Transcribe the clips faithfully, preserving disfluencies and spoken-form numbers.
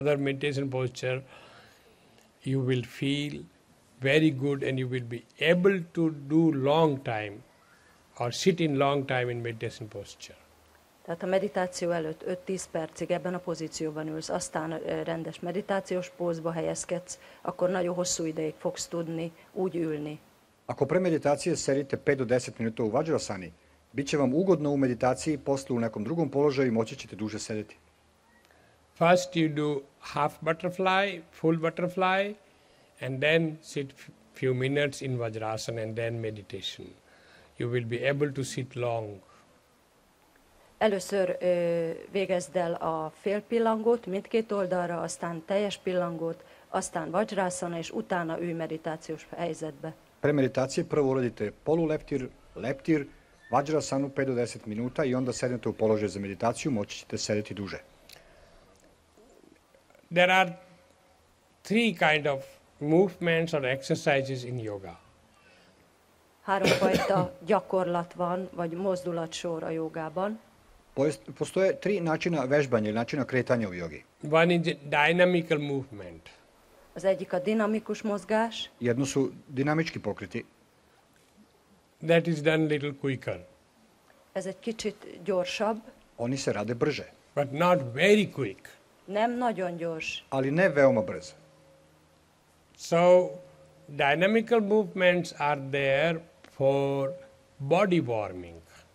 Other meditation posture, you will feel very good and you will be able to do long time or sit in long time in meditation posture. Tehát a meditáció előtt öt-tíz percig ebben a pozícióban ülsz, aztán ö, rendes meditációs pózba helyezkedsz, akkor nagyon hosszú ideig fogsz tudni úgy ülni. Ako pre meditacije sedite pet do deset minuta u Vajrasani, bit će vam ugodno u meditaciji, posle u nekom drugom položaju i moći ćete duže sedeti. First you do half butterfly, full butterfly, and then sit few minutes in Vajrasana and then meditation. You will be able to sit long. Először ö, végezd el a fél pillangót mindkét oldalra, aztán teljes pillangót, aztán Vajrasana, és utána ülj meditációs helyzetbe. Pre meditacije prvo uradite poluleptir, leptir, Vajrasanu pet do deset minuta i onda sednete u položaj za meditaciju, moći ćete sedeti duže. There are three kind of movements or exercises in yoga. Háromfajta gyakorlat van, vagy mozdulatsor a jogában. Postoje tri načina vežbanja ili načina kretanja u jogi. One is dynamical movement. Az egyik a dinamikus mozgás, Jedno su dinamički pokreti, That is done little quicker, ez egy kicsit gyorsabb, oni se rade brže, but not very quick. nem nagyon gyors. ali ne veoma brzo. So dynamical movements are there for body warming.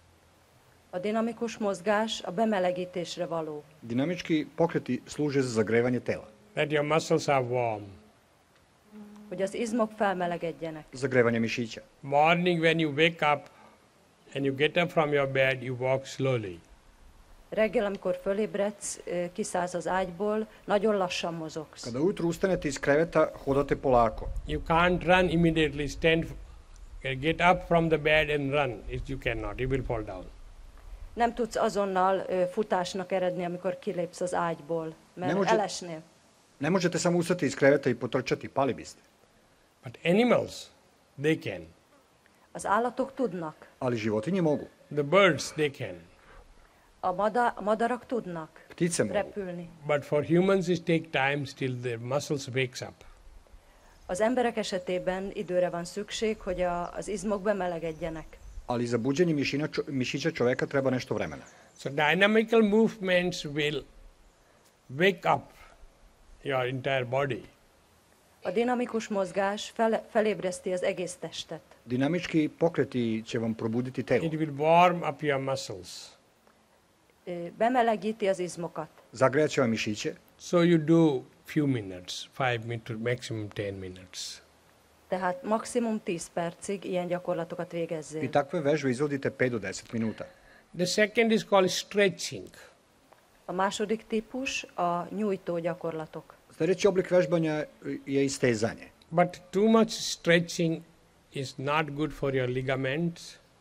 A dinamikus mozgás a bemelegítésre való, Dinamički pokreti služe za zagrevanje tela, That your muscles are warm. hogy az izmok felmelegedjenek. zagrevanje mišića. Morning when you wake up and you get up from your bed, you walk slowly. Reggel, amikor fölébredsz, ö, kiszállsz az ágyból, nagyon lassan mozogsz. Kada ujutru ustanete iz kreveta, hodate polako. You can't run immediately, stand, get up from the bed and run. If you cannot, you will fall down. Nem tudsz azonnal ö, futásnak eredni, amikor kilépsz az ágyból, mert Nem, hogy- elesnél. Ne možete samo ustati iz kreveta i potrčati, pali biste. But animals, they can. Az állatok tudnak, Ali životinje mogu, The birds, they can. a, mada, a madarak tudnak ptice mogu. repülni. But for humans, it takes time till their muscles wakes up. Az emberek esetében időre van szükség, hogy a, az izmok bemelegedjenek. Ali za buđenje mišina, čo- mišića čoveka treba nešto vremena. So dynamical movements will wake up your entire body. A dinamikus mozgás fel, felébreszti az egész testet. Dinamički pokreti će vam probuditi telo. It will warm up your muscles. Ö, Bemelegíti az izmokat. Zagrejat će vam mišiće, So you do few minutes, five minutes, maximum ten minutes. Tehát maximum tíz percig ilyen gyakorlatokat i végezzél. takve vežbe izvodite pet do deset minuta. The second is called stretching. A második típus a nyújtó gyakorlatok. Sljedeći oblik vežbanja je istezanje. But too much stretching is not good for your ligaments.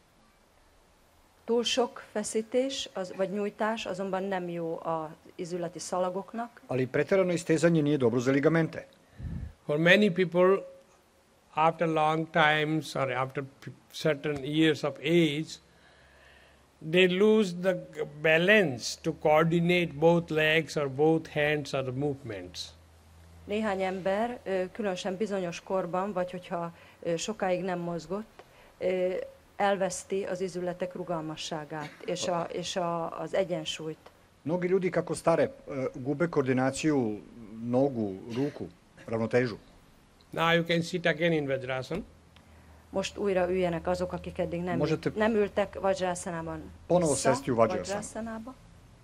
Túl sok feszítés az, vagy nyújtás azonban nem jó az izületi szalagoknak. Ali pretjerano istezanje nije dobro za ligamente. For many people, after long times or after p- certain years of age, they lose the g- balance to coordinate both legs or both hands or the movements. Néhány ember, ö, különösen bizonyos korban, vagy hogyha ö, sokáig nem mozgott, ö, elveszti az izületek rugalmasságát és, a, és a, az egyensúlyt. Mnogi ljudi kako stare e, gube koordinaciju nogu, ruku, ravnotežu. Now you can sit again in Vajrasana. Most újra üljenek azok, akik eddig nem, Możete nem ültek Vajrasanában. ponovo Vissza sesti u Vajrasanu. Vajrasanába.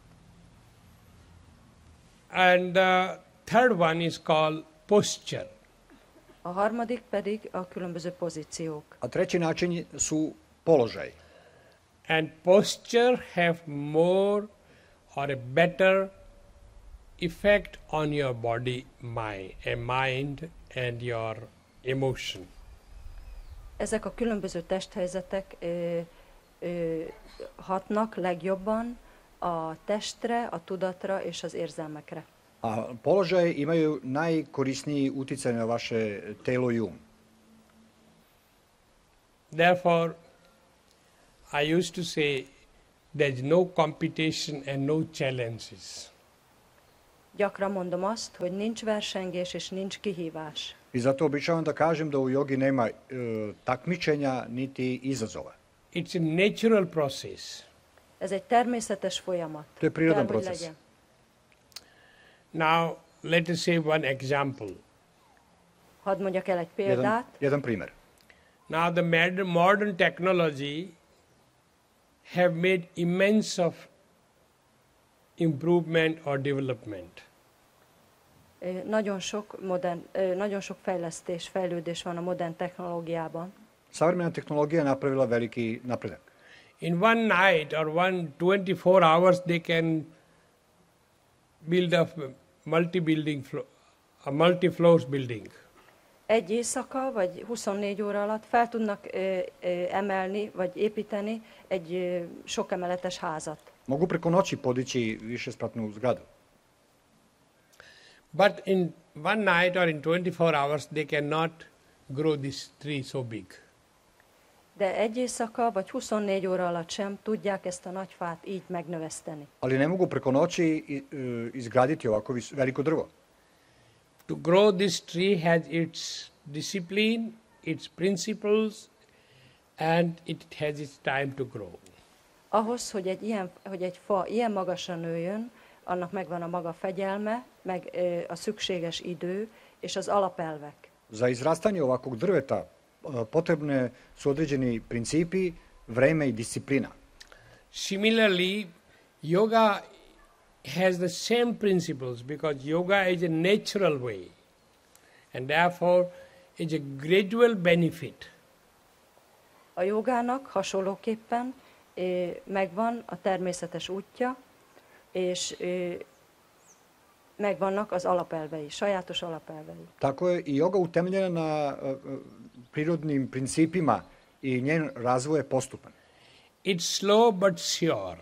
And the third one is called posture. A harmadik pedig a különböző pozíciók. A treći način su položaj. And posture have more or a better effect on your body, mind, a mind and your emotion. Ezek a különböző testhelyzetek ö, ö, hatnak legjobban a testre, a tudatra és az érzelmekre. A položaje imaju najkorisniji uticaj na vaše telo i um. Therefore, I used to say there's no competition and no challenges. Gyakran mondom azt, hogy nincs versengés és nincs kihívás. I zato običavam da kažem da u jogi nema e, takmičenja niti izazova. It's a natural process. Ez egy természetes folyamat. To je prirodan Kell, hogy proces. legyen. Now, let us say one example. Hadd mondjak el egy Jedan, példát. jedan primer. Now, the mod- modern technology have made immense of improvement or development. Ö, Nagyon sok, modern, ö, nagyon sok fejlesztés, fejlődés van a modern technológiában. Savremena tehnologija je napravila veliki napredak. In one night or one twenty-four hours, they can build a multi-building, flo- a multi-floors building. Egy éjszaka vagy huszonnégy óra alatt fel tudnak ö, ö, emelni vagy építeni egy ö, sokemeletes házat. Mogu preko noći podići višespratnu zgradu. But in one night or in twenty-four hours, they cannot grow this tree so big. De egy éjszaka vagy huszonnégy óra alatt sem tudják ezt a nagy fát így megnöveszteni. Ali ne mogu preko noći i- e, izgraditi ovako vis- veliko drvo. To grow this tree has its discipline, its principles, and it has its time to grow. Ahhoz, hogy egy, ilyen, hogy egy fa ilyen magasra nőjön, annak megvan a maga fegyelme, meg ö, a szükséges idő és az alapelvek. Za izrastanje ovakvog drveta e, potrebne su određeni principi, vreme i disciplina. Similarly, yoga has the same principles because yoga is a natural way, and therefore is a gradual benefit. A jogának hasonlóképpen ö, megvan a természetes útja, és ö, megvannak az alapelvei, sajátos alapelvei. Tako je i joga utemeljena na e, e, prirodnim principima i njen razvoj je postupan. It's slow but sure.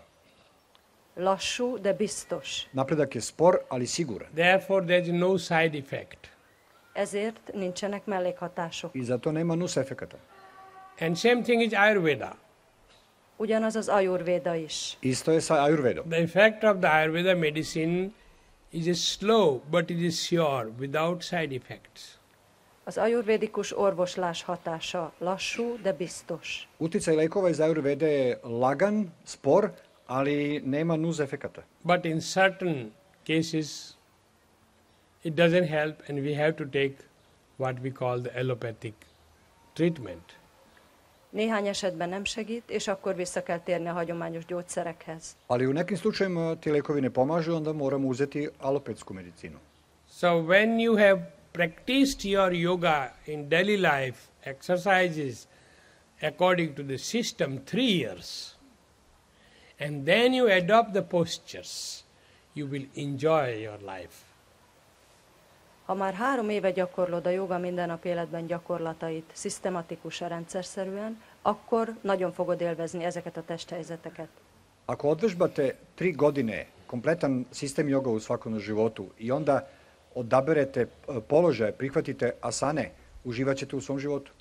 Lassú, de biztos. Napredak je spor, ali siguran. Therefore, there is no side effect. Ezért nincsenek mellékhatások. I zato nema nus efekata. And same thing is Ayurveda. Ugyanaz az ajurvéda is. Isto je sa ajurvedom. The effect of the Ayurveda medicine is a slow, but it is sure, without side effects. Az ajurvédikus orvoslás hatása lassú, de biztos. Uticaj lekova iz ajurvede je lagan, spor, ali nema nus efekata. But in certain cases, it doesn't help, and we have to take what we call the allopathic treatment. Néhány esetben nem segít, és akkor vissza kell térni a hagyományos gyógyszerekhez. Ali u nekim slučajima ti lekovi ne pomažu, onda moramo uzeti alopetsku medicinu. So when you have practiced your yoga in daily life, exercises according to the system three years, and then you adopt the postures, you will enjoy your life. Ha már három éve gyakorlod a joga mindennap életben gyakorlatait szisztematikusan, rendszerszerűen, akkor nagyon fogod élvezni ezeket a testhelyzeteket. Ako odvežbate tri godine kompletan sistem joga u svakodnevnom životu i onda odaberete e, položaje, prihvatite asane, uživat ćete u svom životu.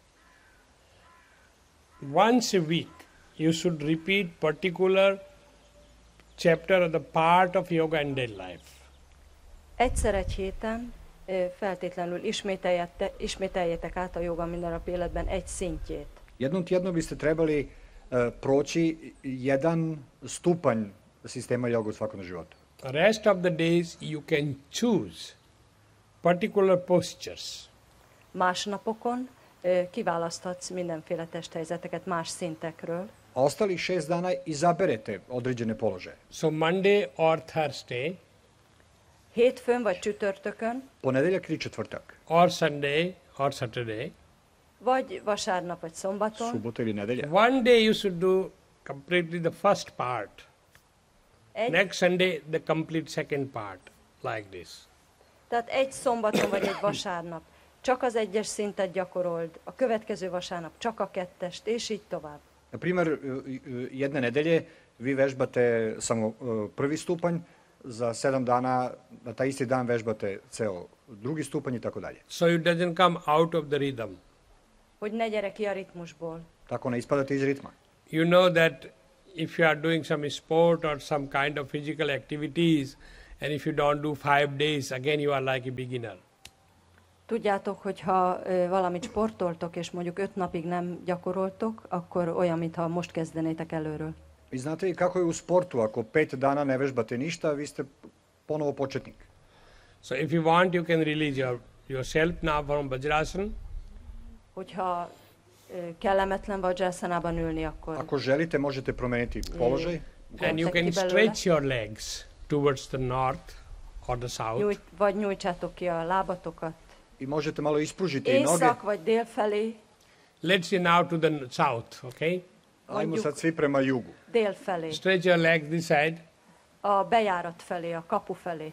Once a week, you should repeat particular chapter or the part of yoga in daily life. Egyszer egy héten ö, feltétlenül ismételjete, ismételjétek át a joga mindennap életben egy szintjét. Jednom tjedno biste trebali e, proći jedan stupanj sistema joga u svakodnevnom životu. The rest of the days you can choose particular postures. Más napokon ö, kiválaszthatsz mindenféle testhelyzeteket más szintekről. A ostalih šest dana izaberete određene položaje. So Monday or Thursday Hétfőn vagy csütörtökön, Ponedeljak ili četvrtak, or Sunday or Saturday, vagy vasárnap vagy szombaton. subota ili nedelja. one day you should do completely the first part. Egy, Next Sunday the complete second part, like this. tehát egy szombaton vagy egy vasárnap csak az egyes szintet gyakorold, a következő vasárnap csak a kettest, és így tovább. Na primjer, e, e, jedne nedelje vi vežbate samo e, prvi stupanj, za sedam dana, na taj isti dan vežbate ceo drugi stupanj i tako dalje. So it doesn't come out of the rhythm. Hogy ne gyere ki a ritmusból. Tako ne ispadate iz ritma. You know that if you are doing some sport or some kind of physical activities And if you don't do five days, again you are like a beginner. Tudjátok, hogy ha ö, valamit sportoltok, és mondjuk öt napig nem gyakoroltok, akkor olyan, mintha most kezdenétek előről. I znate i kako je u sportu, ako pet dana ne vežbate ništa, vi ste ponovo početnik. So if you want, you can release your, yourself now from Vajrasana. Hogyha ö, kellemetlen vajrasanában ülni, akkor Ako želite, možete promeniti položaj. And you can stretch your legs towards the north or the south. nyújt, vagy nyújtsátok ki a lábatokat. I možete malo ispružiti noge. Észak vagy dél felé, Let's say now to the south, okay? Ajmo sad svi prema jugu. dél felé, Stretch your legs this side. a bejárat felé, a kapu felé.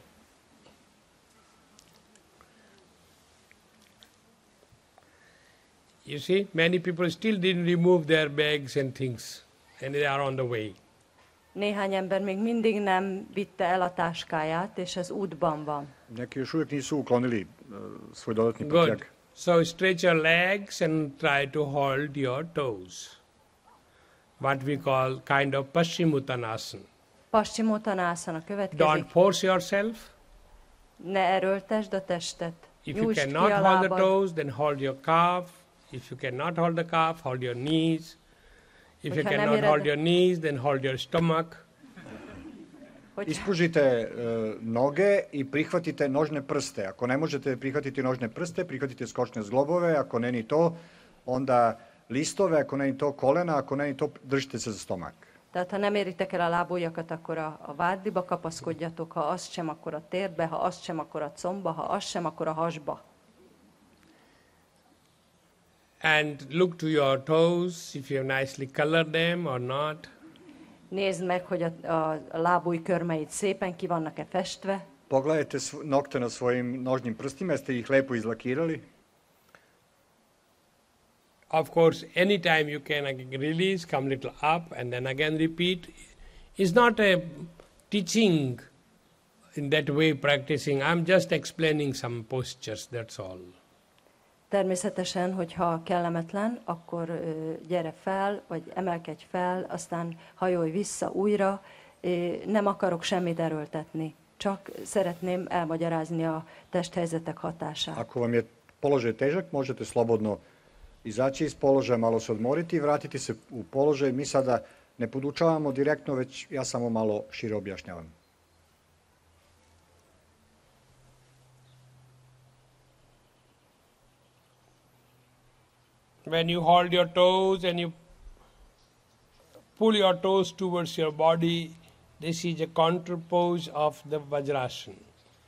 You see, many people still didn't remove their bags and things, and they are on the way. Néhány ember még mindig nem vitte el a táskáját, és az útban van. Neki još uvijek nisu uklonili uh, svoj dodatni Good. prtljag. So stretch your legs and try to hold your toes. What we call kind of Paschimottanasana. Paschimottanasana Don't következik. force yourself. Ne erőltesd a testet. If you Nyújtsd ki cannot a hold the lábad. toes, then hold your calf. If you cannot hold the calf, hold your knees. If you Hogyha nem cannot éred- hold your knees, then hold your stomach. Hogy Ispružite uh, noge i prihvatite nožne prste. Ako ne možete prihvatiti nožne prste, prihvatite skočne zglobove. Ako ne ni to, onda listove. Ako ne ni to, kolena. Ako ne ni to, držite se za stomak. Tehát ha nem éritek el a lábujjakat, akkor a, a vádliba kapaszkodjatok, ha azt sem, akkor a térdbe, ha azt sem, akkor a combba, ha azt sem, akkor a hasba. And look to your toes, if you have nicely colored them or not. Nézd meg, hogy a, a, a lábúj körmeid szépen ki vannak-e festve. Pogledajte sv- nokte na svojim nožnim prstima, jeste ih lepo izlakirali. Of course, anytime you can again release, come little up, and then again repeat. It's not a teaching in that way, practicing. I'm just explaining some postures, that's all. Természetesen, hogyha kellemetlen, akkor ö, gyere fel, vagy emelkedj fel, aztán hajolj vissza újra. Ö, nem akarok semmit erőltetni, csak szeretném elmagyarázni a testhelyzetek hatását. Ako vam je položaj težak, možete slobodno izaći iz položaja, malo se odmoriti i vratiti se u položaj. Mi sada ne podučavamo direktno, već ja samo malo šire objašnjavam. When you hold your toes and you pull your toes towards your body, this is a counterpose of the Vajrasana.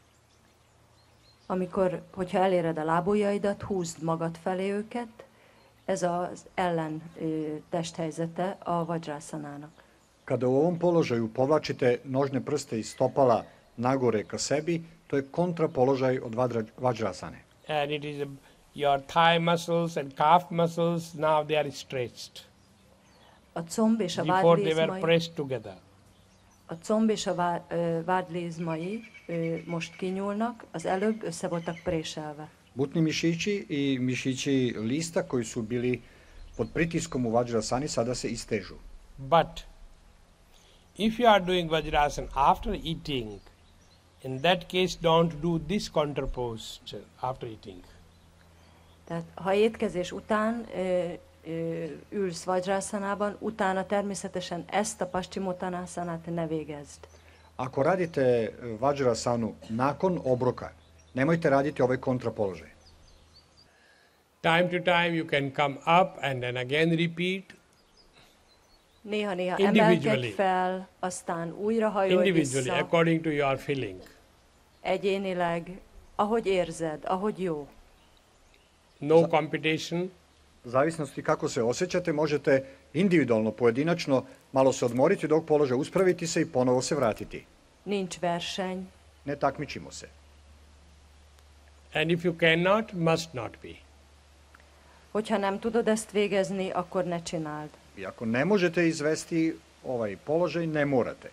Amikor, hogyha eléred a lábujjaidat, húzd magad felé őket, ez az ellen ö, testhelyzete a vajrasanának. Kada u ovom položaju povlačite nožne prste iz stopala nagore ka sebi, to je kontra položaj od vadra- vajrasane. And it is a, your thigh muscles and calf muscles, now they are stretched. A comb és a Before they were vádlizmai, pressed together. a comb és a vá- ö, vádlizmai ö, most kinyúlnak, az előbb össze voltak préselve. Butni mišići i mišići lista koji su bili pod pritiskom u vajrasani sada se istežu. But if you are doing Vajrasana after eating, in that case don't do this counterpose after eating. Tehát ha étkezés után ö, ö, ülsz vajrasanában, utána természetesen ezt a paschimottanasánát ne végezd. Ako radite vajrasanu nakon obroka, nemojte raditi ovaj kontrapoložaj. Time to time you can come up and then again repeat. Néha-néha Individually. emelkedj fel, aztán újra hajolj Individually, vissza, according to your feeling. egyénileg, ahogy érzed, ahogy jó. No competition. U zavisnosti kako se osjećate, možete individualno, pojedinačno, malo se odmoriti od ovog položaja, uspraviti se i ponovo se vratiti. Nincs verseny, Ne takmičimo se. And if you cannot, must not be. hogyha nem tudod ezt végezni, akkor ne csináld. I ako ne možete izvesti ovaj položaj, ne morate.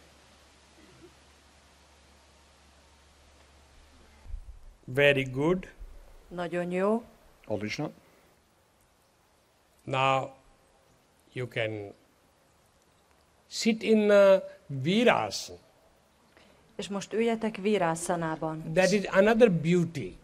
Very good. Nagyon jó. Odlično. Now you can sit in uh, Virasana. és most üljetek vírászanában. That is another beauty.